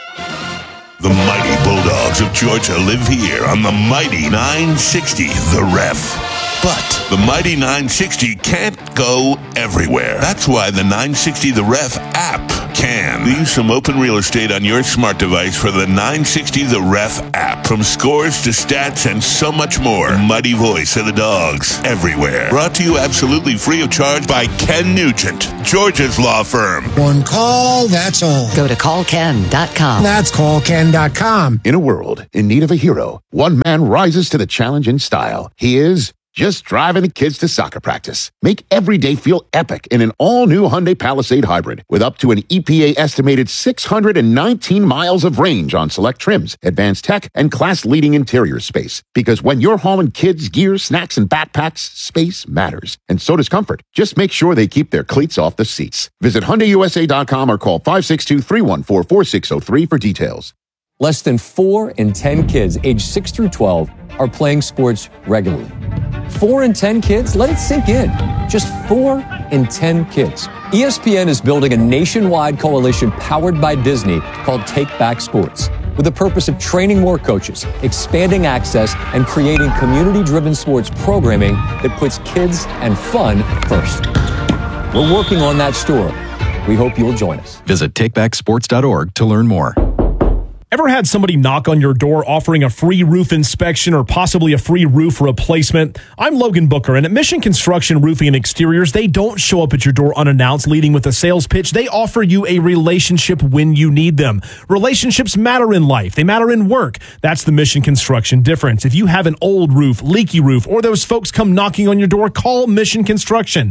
The mighty Bulldogs of Georgia live here on the mighty 960 The Ref. But the mighty 960 can't go everywhere. That's why the 960 The Ref app can. Leave some open real estate on your smart device for the 960 The Ref app. From scores to stats and so much more. The mighty voice of the Dogs everywhere. Brought to you absolutely free of charge by Ken Nugent, Georgia's law firm. One call, that's all. Go to callken.com. That's callken.com. In a world in need of a hero, one man rises to the challenge in style. He is just driving the kids to soccer practice. Make every day feel epic in an all-new Hyundai Palisade Hybrid with up to an EPA-estimated 619 miles of range on select trims, advanced tech, and class-leading interior space. Because when you're hauling kids, gear, snacks, and backpacks, space matters. And so does comfort. Just make sure they keep their cleats off the seats. Visit HyundaiUSA.com or call 562-314-4603 for details. Less than 4 in 10 kids aged 6 through 12 are playing sports regularly. 4 in 10 kids? Let it sink in. Just 4 in 10 kids. ESPN is building a nationwide coalition powered by Disney called Take Back Sports, with the purpose of training more coaches, expanding access, and creating community-driven sports programming that puts kids and fun first. We're working on that story. We hope you'll join us. Visit takebacksports.org to learn more. Ever had somebody knock on your door offering a free roof inspection or possibly a free roof replacement? I'm Logan Booker, and at Mission Construction Roofing and Exteriors, they don't show up at your door unannounced leading with a sales pitch. They offer you a relationship when you need them. Relationships matter in life. They matter in work. That's the Mission Construction difference. If you have an old roof, leaky roof, or those folks come knocking on your door, call Mission Construction.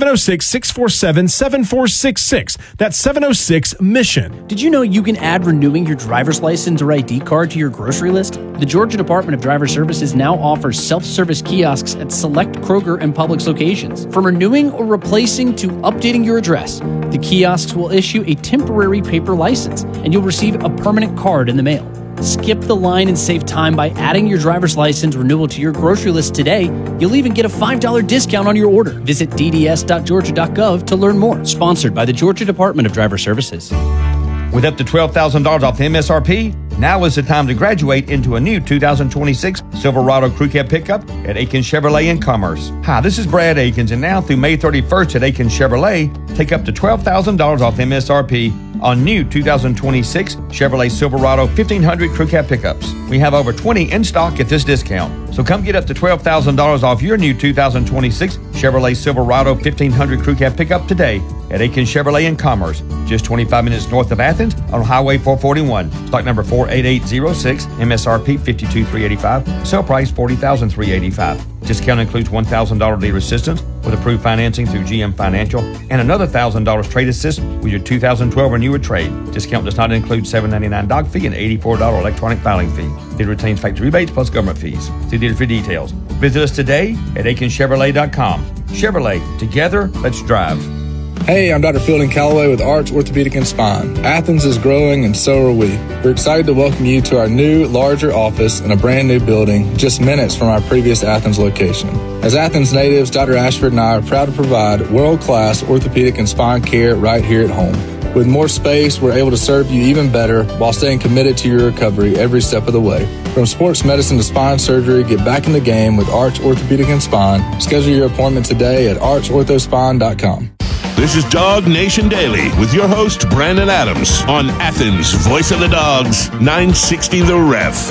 706-647-7466. That's 706-MISSION. Did you know you can add renewing your driver's license or ID card to your grocery list? The Georgia Department of Driver Services now offers self-service kiosks at select Kroger and Publix locations. From renewing or replacing to updating your address, the kiosks will issue a temporary paper license, and you'll receive a permanent card in the mail. Skip the line and save time by adding your driver's license renewal to your grocery list today. You'll even get a $5 discount on your order. Visit dds.georgia.gov to learn more. Sponsored by the Georgia Department of Driver Services. With up to $12,000 off the MSRP, now is the time to graduate into a new 2026 Silverado Crew Cab pickup at Aikens Chevrolet in Commerce. Hi, this is Brad Aikens, and now through May 31st at Aikens Chevrolet, take up to $12,000 off the MSRP on new 2026 Chevrolet Silverado 1500 Crew Cab pickups. We have over 20 in stock at this discount. So come get up to $12,000 off your new 2026 Chevrolet Silverado 1500 Crew Cab pickup today at Aikens Chevrolet in Commerce, just 25 minutes north of Athens on Highway 441. Stock number 48806, MSRP $52,385, sale price $40,385. Discount includes $1,000 dealer assistance with approved financing through GM Financial and another $1,000 trade assist with your 2012 or newer trade. Discount does not include $7.99 dog fee and $84 electronic filing fee. Dealer retains factory rebates plus government fees. See dealer for details. Visit us today at AikenChevrolet.com. Chevrolet, together, let's drive. Hey, I'm Dr. Fielding Calloway with Arch Orthopedic and Spine. Athens is growing and so are we. We're excited to welcome you to our new, larger office in a brand new building just minutes from our previous Athens location. As Athens natives, Dr. Ashford and I are proud to provide world-class orthopedic and spine care right here at home. With more space, we're able to serve you even better while staying committed to your recovery every step of the way. From sports medicine to spine surgery, get back in the game with Arch Orthopedic and Spine. Schedule your appointment today at archorthospine.com. This is Dog Nation Daily with your host, Brandon Adams, on Athens' Voice of the Dogs, 960 The Ref.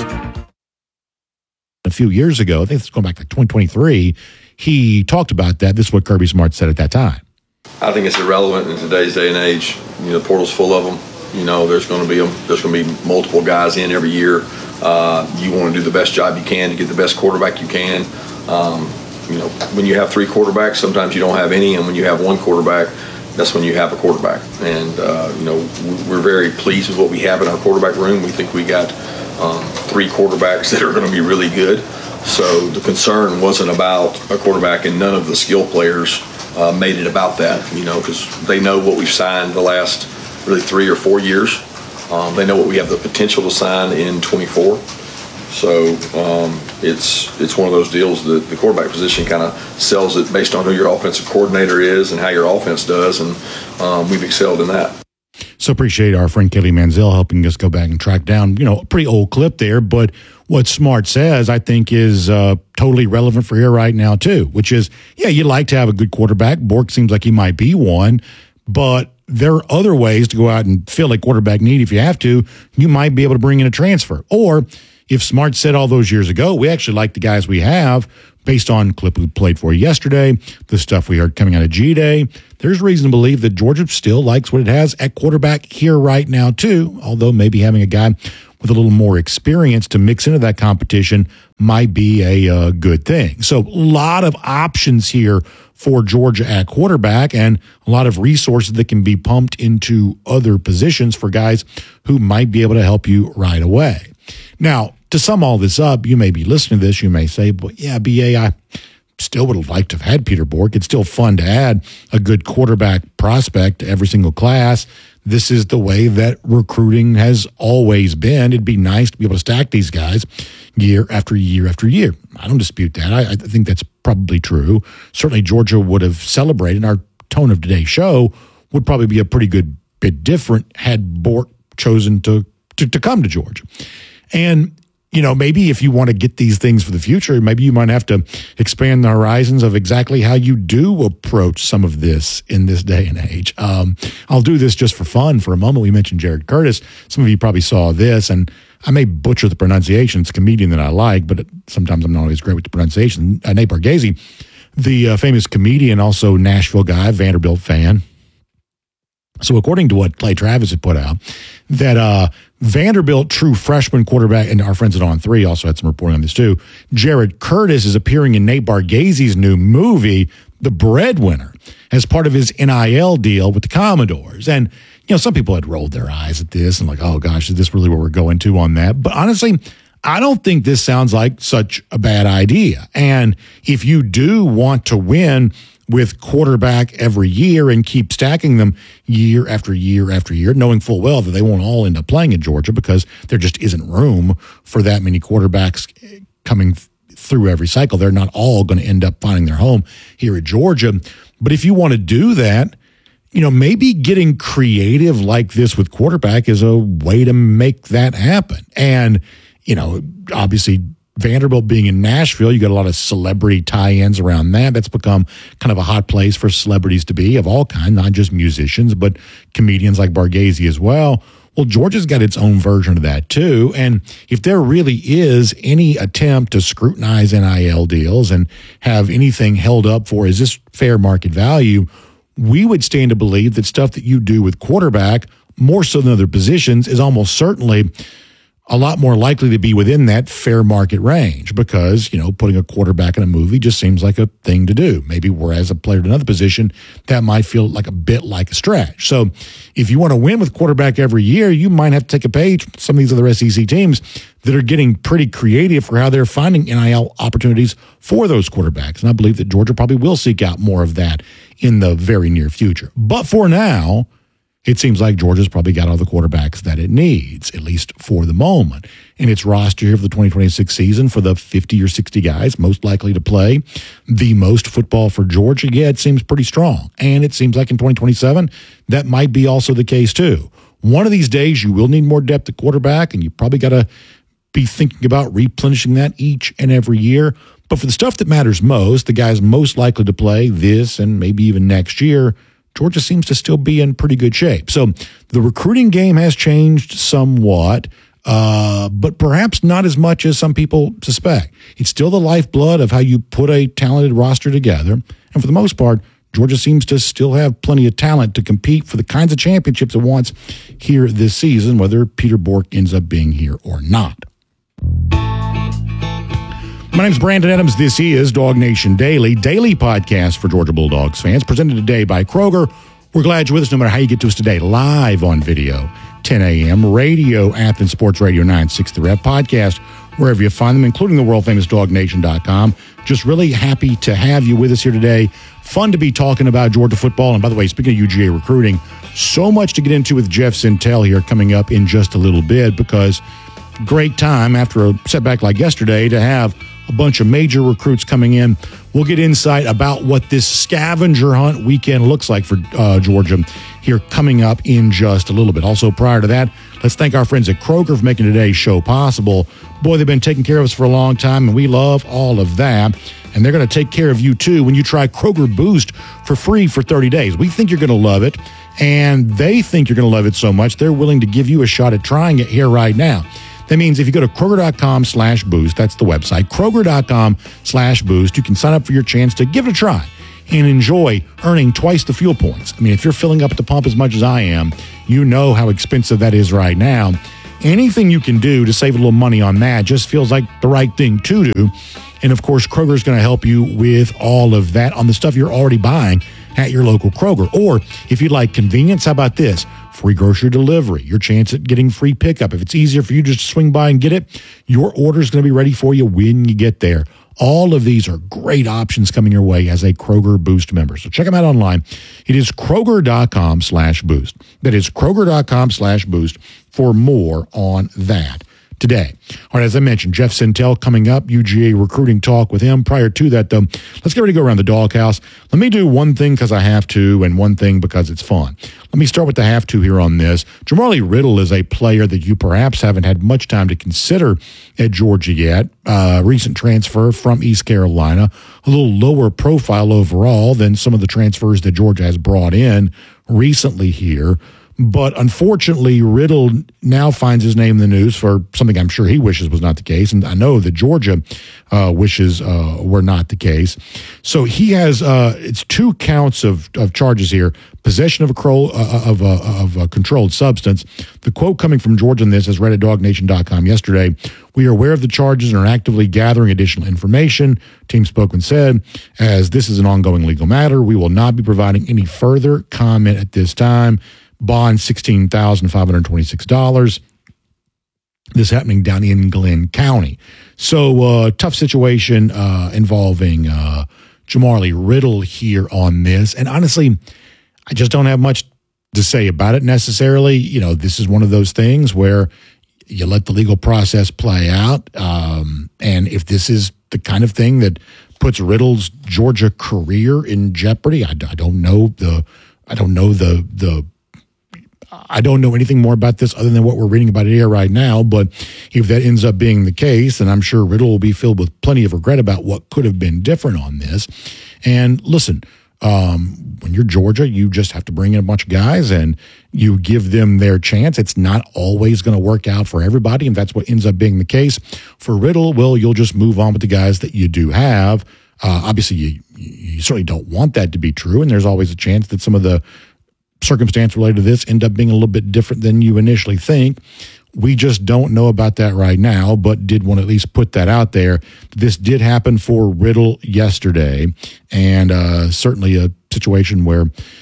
A few years ago, I think it's going back to 2023, he talked about that. This is what Kirby Smart said at that time. I think it's irrelevant in today's day and age. You know, the portal's full of them. You know, there's going to be multiple guys in every year. You want to do the best job you can to get the best quarterback you can. You know, when you have three quarterbacks, sometimes you don't have any, and when you have one quarterback, that's when you have a quarterback. And you know, we're very pleased with what we have in our quarterback room. We think we got three quarterbacks that are going to be really good. So the concern wasn't about a quarterback, and none of the skill players made it about that. You know, because they know what we've signed the last really 3 or 4 years. They know what we have the potential to sign in 24. So it's one of those deals that the quarterback position kind of sells it based on who your offensive coordinator is and how your offense does, and we've excelled in that. So appreciate our friend Kelly Manziel helping us go back and track down, you know, a pretty old clip there, but what Smart says, I think, is totally relevant for here right now, too, which is, yeah, you'd like to have a good quarterback. Bork seems like he might be one, but there are other ways to go out and fill a quarterback need if you have to. You might be able to bring in a transfer. Or if Smart said all those years ago, we actually like the guys we have based on clip we played for yesterday, the stuff we heard coming out of G-Day, there's reason to believe that Georgia still likes what it has at quarterback here right now, too, although maybe having a guy with a little more experience to mix into that competition might be a good thing. So a lot of options here for Georgia at quarterback and a lot of resources that can be pumped into other positions for guys who might be able to help you right away. Now, to sum all this up, you may be listening to this, you may say, but yeah, BA, I still would have liked to have had Peter Bork. It's still fun to add a good quarterback prospect to every single class. This is the way that recruiting has always been. It'd be nice to be able to stack these guys year after year after year. I don't dispute that. I think that's probably true. Certainly Georgia would have celebrated. Our tone of today's show would probably be a pretty good bit different had Bork chosen to come to Georgia. And maybe if you want to get these things for the future, maybe you might have to expand the horizons of exactly how you do approach some of this in this day and age. I'll do this just for fun for a moment. We mentioned Jared Curtis. Some of you probably saw this, and I may butcher the pronunciation. It's a comedian that I like, but sometimes I'm not always great with the pronunciation. Nate Bargatze, the famous comedian, also Nashville guy, Vanderbilt fan. So according to what Clay Travis had put out, that Vanderbilt true freshman quarterback, and our friends at On3 also had some reporting on this too, Jared Curtis is appearing in Nate Bargatze's new movie, The Breadwinner, as part of his NIL deal with the Commodores. And some people had rolled their eyes at this and like, oh gosh, is this really where we're going to on that? But honestly, I don't think this sounds like such a bad idea. And if you do want to win with quarterback every year and keep stacking them year after year after year, knowing full well that they won't all end up playing in Georgia because there just isn't room for that many quarterbacks coming through every cycle. They're not all going to end up finding their home here at Georgia. But if you want to do that, maybe getting creative like this with quarterback is a way to make that happen. And, obviously Vanderbilt being in Nashville, you got a lot of celebrity tie-ins around that. That's become kind of a hot place for celebrities to be of all kinds, not just musicians, but comedians like Bargatze as well. Well, Georgia's got its own version of that too. And if there really is any attempt to scrutinize NIL deals and have anything held up for, is this fair market value, we would stand to believe that stuff that you do with quarterback, more so than other positions, is almost certainly a lot more likely to be within that fair market range because, putting a quarterback in a movie just seems like a thing to do. Maybe whereas a player at another position, that might feel like a bit like a stretch. So if you want to win with quarterback every year, you might have to take a page from some of these other SEC teams that are getting pretty creative for how they're finding NIL opportunities for those quarterbacks. And I believe that Georgia probably will seek out more of that in the very near future. But for now, it seems like Georgia's probably got all the quarterbacks that it needs, at least for the moment. And its roster here for the 2026 season for the 50 or 60 guys most likely to play the most football for Georgia, it seems pretty strong. And it seems like in 2027, that might be also the case too. One of these days, you will need more depth at quarterback, and you probably got to be thinking about replenishing that each and every year. But for the stuff that matters most, the guys most likely to play this and maybe even next year, Georgia seems to still be in pretty good shape. So the recruiting game has changed somewhat, but perhaps not as much as some people suspect. It's still the lifeblood of how you put a talented roster together. And for the most part, Georgia seems to still have plenty of talent to compete for the kinds of championships it wants here this season, whether Peter Bork ends up being here or not. My name's Brandon Adams. This is Dog Nation daily podcast for Georgia Bulldogs fans, presented today by Kroger. We're glad you're with us no matter how you get to us today, live on video, 10 a.m., radio, Athens Sports Radio 960 The Ref, podcast, wherever you find them, including the world-famous DogNation.com. Just really happy to have you with us here today. Fun to be talking about Georgia football. And by the way, speaking of UGA recruiting, so much to get into with Jeff Sintel here coming up in just a little bit, because great time after a setback like yesterday to have a bunch of major recruits coming in. We'll get insight about what this scavenger hunt weekend looks like for Georgia here coming up in just a little bit. Also, prior to that, let's thank our friends at Kroger for making today's show possible. Boy, they've been taking care of us for a long time, and we love all of that. And they're going to take care of you, too, when you try Kroger Boost for free for 30 days. We think you're going to love it, and they think you're going to love it so much, they're willing to give you a shot at trying it here right now. That means if you go to Kroger.com/boost, that's the website, Kroger.com/boost, you can sign up for your chance to give it a try and enjoy earning twice the fuel points. I mean, if you're filling up at the pump as much as I am, you know how expensive that is right now. Anything you can do to save a little money on that just feels like the right thing to do. And of course, Kroger's going to help you with all of that on the stuff you're already buying at your local Kroger. Or if you'd like convenience, how about this? Free grocery delivery, your chance at getting free pickup. If it's easier for you just to swing by and get it, your order is going to be ready for you when you get there. All of these are great options coming your way as a Kroger Boost member. So check them out online. It is Kroger.com/boost. That is Kroger.com/boost for more on that. today. All right, as I mentioned, Jeff Sentell coming up, UGA recruiting talk with him. Prior to that, though, let's get ready to go around the doghouse. Let me do one thing because I have to and one thing because it's fun. Let me start with the have to here on this. Jamali Riddle is a player that you perhaps haven't had much time to consider at Georgia yet. Recent transfer from East Carolina, a little lower profile overall than some of the transfers that Georgia has brought in recently here. But unfortunately, Riddle now finds his name in the news for something I'm sure he wishes was not the case. And I know that Georgia wishes were not the case. So he has it's 2 counts of charges here. Possession of a controlled substance. The quote coming from Georgia on this, as read at DogNation.com yesterday, "We are aware of the charges and are actively gathering additional information," team spokesman said. "As this is an ongoing legal matter, we will not be providing any further comment at this time." Bond $16,526. This happening down in Glenn County. So tough situation involving Jamali Riddle here on this. And honestly, I just don't have much to say about it necessarily. You know, this is one of those things where you let the legal process play out. And if this is the kind of thing that puts Riddle's Georgia career in jeopardy, I don't know anything more about this other than what we're reading about it here right now. But if that ends up being the case, then I'm sure Riddle will be filled with plenty of regret about what could have been different on this. And listen, when you're Georgia, you just have to bring in a bunch of guys and you give them their chance. It's not always going to work out for everybody, and that's what ends up being the case. For Riddle, well, you'll just move on with the guys that you do have. Obviously, you certainly don't want that to be true, and there's always a chance that some of the circumstance related to this end up being a little bit different than you initially think. We just don't know about that right now, but did want to at least put that out there. This did happen for Riddle yesterday, and certainly a situation where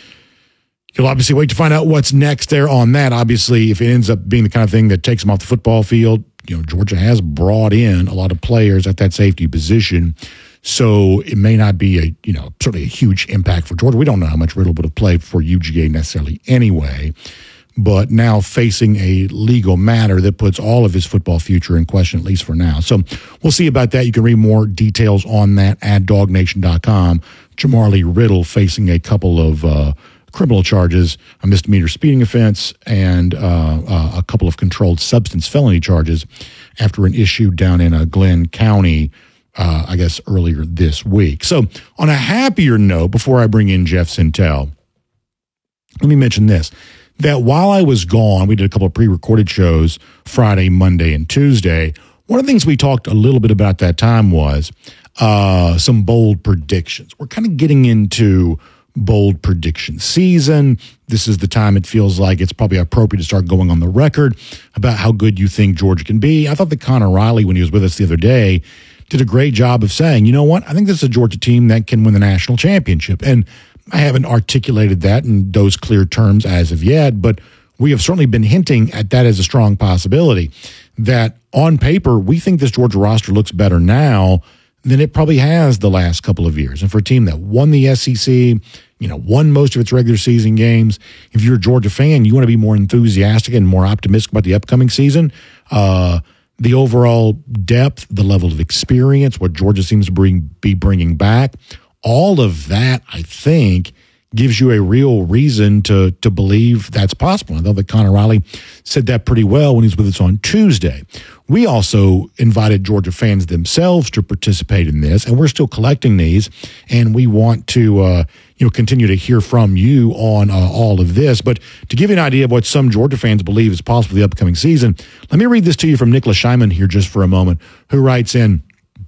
you'll obviously wait to find out what's next there on that. Obviously, if it ends up being the kind of thing that takes him off the football field, you know, Georgia has brought in a lot of players at that safety position. So it may not be certainly a huge impact for Georgia. We don't know how much Riddle would have played for UGA necessarily anyway. But now facing a legal matter that puts all of his football future in question, at least for now. So we'll see about that. You can read more details on that at DogNation.com. Jamali Riddle facing a couple of criminal charges, a misdemeanor speeding offense, and a couple of controlled substance felony charges after an issue down in Glenn County, I guess earlier this week. So on a happier note, before I bring in Jeff Sentell, let me mention this, that while I was gone, we did a couple of pre-recorded shows Friday, Monday, and Tuesday. One of the things we talked a little bit about that time was some bold predictions. We're kind of getting into bold prediction season. This is the time it feels like it's probably appropriate to start going on the record about how good you think Georgia can be. I thought that Connor Riley, when he was with us the other day, did a great job of saying, you know what, I think this is a Georgia team that can win the national championship. And I haven't articulated that in those clear terms as of yet, but we have certainly been hinting at that as a strong possibility, that on paper, we think this Georgia roster looks better now than it probably has the last couple of years. And for a team that won the SEC, won most of its regular season games, if you're a Georgia fan, you want to be more enthusiastic and more optimistic about the upcoming season. The overall depth, the level of experience, what Georgia seems to be bringing back, all of that, I think, gives you a real reason to believe that's possible. I thought that Connor Riley said that pretty well when he was with us on Tuesday. We also invited Georgia fans themselves to participate in this, and we're still collecting these, and we want to continue to hear from you on all of this. But to give you an idea of what some Georgia fans believe is possible for the upcoming season, let me read this to you from Nicholas Scheinman here just for a moment, who writes in,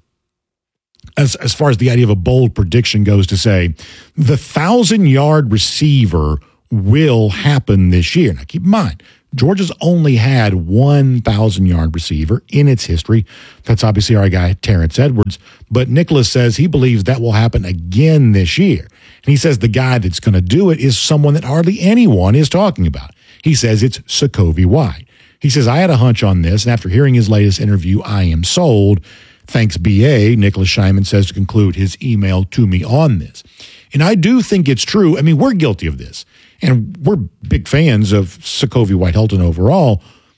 as far as the idea of a bold prediction goes, to say, the 1,000-yard receiver will happen this year. Now, keep in mind, Georgia's only had 1,000-yard receiver in its history. That's obviously our guy, Terrence Edwards. But Nicholas says he believes that will happen again this year. And he says the guy that's going to do it is someone that hardly anyone is talking about. He says it's Sakovi White. He says, I had a hunch on this, and after hearing his latest interview, I am sold. Thanks, B.A., Nicholas Scheinman says to conclude his email to me on this. And I do think it's true. I mean, we're guilty of this. And we're big fans of Sakovi White-Helton overall.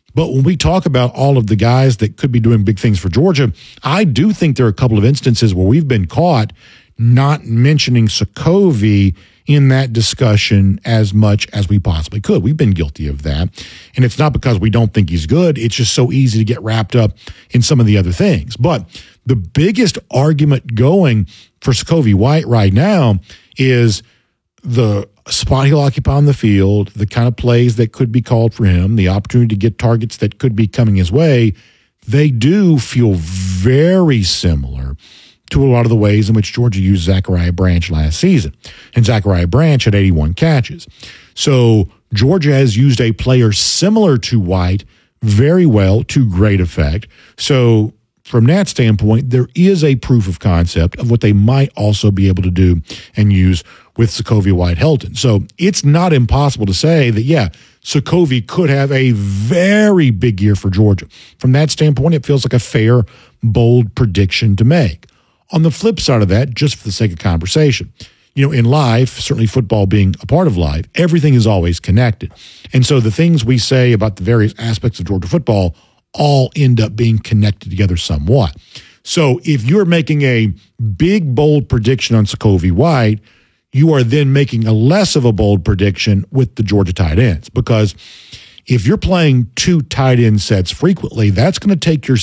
But when we talk about all of the guys that could be doing big things for Georgia, I do think there are a couple of instances where we've been caught not mentioning Sokovia in that discussion as much as we possibly could. We've been guilty of that. And it's not because we don't think he's good. It's just so easy to get wrapped up in some of the other things. But the biggest argument going for Sokovia White right now is the spot he'll occupy on the field, the kind of plays that could be called for him, the opportunity to get targets that could be coming his way. They do feel very similar to a lot of the ways in which Georgia used Zachariah Branch last season. And Zachariah Branch had 81 catches. So Georgia has used a player similar to White very well, to great effect. So from that standpoint, there is a proof of concept of what they might also be able to do and use with Sokovia White-Helton. So it's not impossible to say that, yeah, Sokovia could have a very big year for Georgia. From that standpoint, it feels like a fair, bold prediction to make. On the flip side of that, just for the sake of conversation, in life, certainly football being a part of life, everything is always connected. And so the things we say about the various aspects of Georgia football all end up being connected together somewhat. So if you're making a big, bold prediction on Sokovia White, you are then making a less of a bold prediction with the Georgia tight ends. Because if you're playing two tight end sets frequently, that's going to take your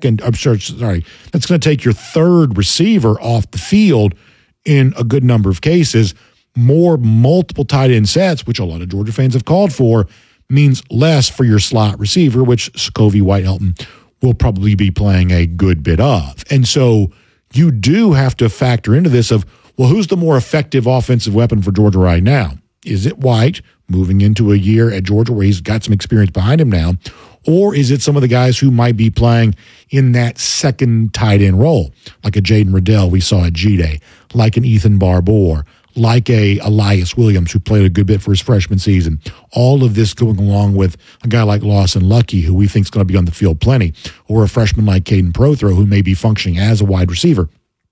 that's going to take your third receiver off the field in a good number of cases. More multiple tight end sets, which a lot of Georgia fans have called for, means less for your slot receiver, which Sokovia White-Helton will probably be playing a good bit of. And so you do have to factor into this of, well, who's the more effective offensive weapon for Georgia right now? Is it White, moving into a year at Georgia where he's got some experience behind him now, or is it some of the guys who might be playing in that second tight end role, like a Jaden Riddell we saw at G-Day, like an Ethan Barbour, like a Elias Williams, who played a good bit for his freshman season. All of this going along with a guy like Lawson Lucky, who we think is going to be on the field plenty, or a freshman like Caden Prothro, who may be functioning as a wide receiver.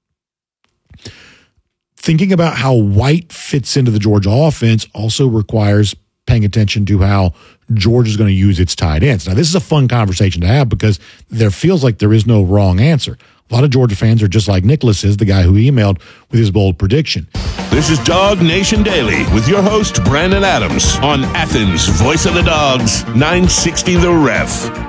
Thinking about how White fits into the Georgia offense also requires paying attention to how Georgia's going to use its tight ends. Now, this is a fun conversation to have because there feels like there is no wrong answer. A lot of Georgia fans are just like Nicholas is, the guy who emailed with his bold prediction. This is Dog Nation Daily with your host, Brandon Adams, on Athens' Voice of the Dogs, 960 The Ref.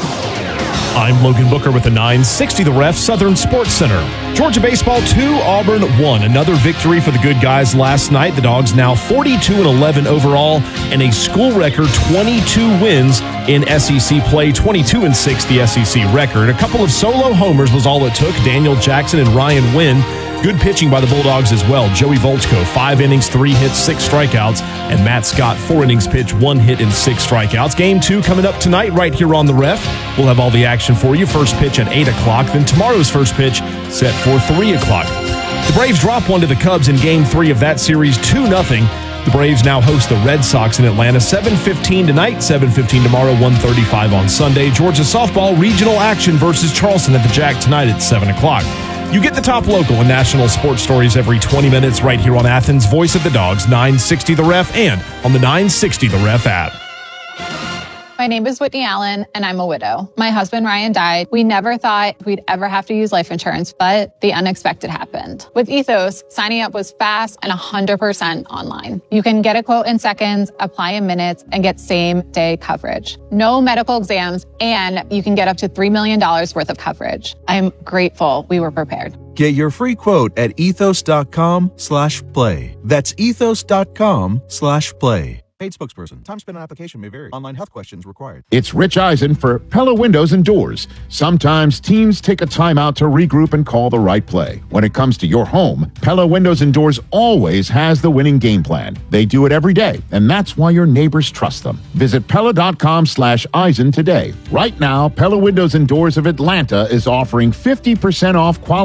I'm Logan Booker with the 960 The Ref Southern Sports Center. Georgia baseball 2, Auburn 1. Another victory for the good guys last night. The Dogs now 42-11 overall and a school record 22 wins in SEC play, 22-6 the SEC record. A couple of solo homers was all it took. Daniel Jackson and Ryan Wynn. Good pitching by the Bulldogs as well. Joey Volchko, 5 innings, 3 hits, 6 strikeouts. And Matt Scott, 4 innings pitched, 1 hit and 6 strikeouts. Game 2 coming up tonight right here on the Ref. We'll have all the action for you. First pitch at 8 o'clock. Then tomorrow's first pitch set for 3 o'clock. The Braves drop one to the Cubs in Game 3 of that series, 2-0. The Braves now host the Red Sox in Atlanta, 7:15 tonight, 7:15 tomorrow, 1:35 on Sunday. Georgia softball regional action versus Charleston at the Jack tonight at 7 o'clock. You get the top local and national sports stories every 20 minutes right here on Athens' Voice of the Dogs, 960 The Ref, and on the 960 The Ref app. My name is Whitney Allen, and I'm a widow. My husband, Ryan, died. We never thought we'd ever have to use life insurance, but the unexpected happened. With Ethos, signing up was fast and 100% online. You can get a quote in seconds, apply in minutes, and get same-day coverage. No medical exams, and you can get up to $3 million worth of coverage. I'm grateful we were prepared. Get your free quote at ethos.com/play. That's ethos.com/play. Paid spokesperson. Time spent on application may vary. Online health questions required. It's Rich Eisen for Pella Windows and Doors. Sometimes teams take a timeout to regroup and call the right play. When it comes to your home, Pella Windows and Doors always has the winning game plan. They do it every day, and that's why your neighbors trust them. Visit Pella.com/Eisen today. Right now, Pella Windows and Doors of Atlanta is offering 50% off quality